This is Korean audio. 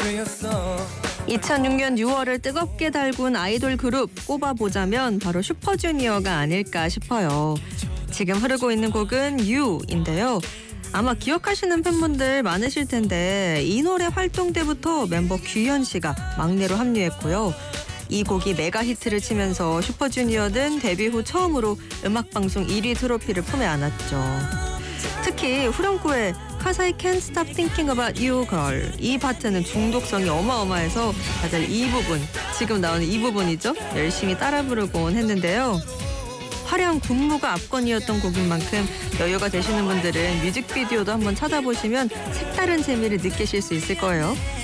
2006년 6월을 뜨겁게 달군 아이돌 그룹 꼽아보자면 바로 슈퍼주니어가 아닐까 싶어요. 지금 흐르고 있는 곡은 You인데요. 아마 기억하시는 팬분들 많으실 텐데 이 노래 활동 때부터 멤버 규현 씨가 막내로 합류했고요. 이 곡이 메가 히트를 치면서 슈퍼주니어는 데뷔 후 처음으로 음악방송 1위 트로피를 품에 안았죠. 특히 후렴구의 Cause I can't stop thinking about you girl 이 파트는 중독성이 어마어마해서 다들 이 부분, 지금 나오는 이 부분이죠. 열심히 따라 부르곤 했는데요. 화려한 군무가 압권이었던 곡인 만큼 여유가 되시는 분들은 뮤직비디오도 한번 찾아보시면 색다른 재미를 느끼실 수 있을 거예요.